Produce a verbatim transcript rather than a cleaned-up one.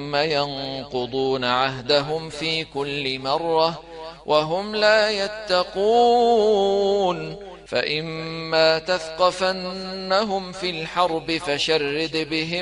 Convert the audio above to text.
ثم ينقضون عهدهم في كل مرة وهم لا يتقون فإما تثقفنهم في الحرب فشرد بهم